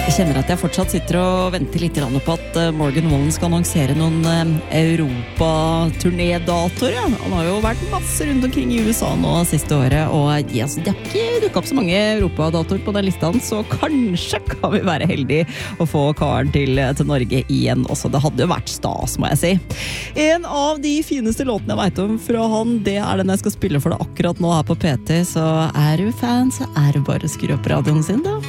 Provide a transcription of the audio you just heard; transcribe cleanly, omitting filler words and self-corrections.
Jeg kjenner at jeg fortsatt sitter og venter litt på at Morgan Wallen skal annonsere noen Europa-turnédatoer. Ja. Han har jo vært masse rundt omkring i USA nå siste året, og det har ikke dukket opp så mange Europa-datoer på den listen, så kanskje kan vi være heldige å få karen til Norge igjen også. Det hadde jo vært stas, må jeg si. En av de fineste låtene jeg vet om fra han, det den jeg skal spille for deg akkurat nå her på PT, så du fan, så det bare å skru opp radioen sin da.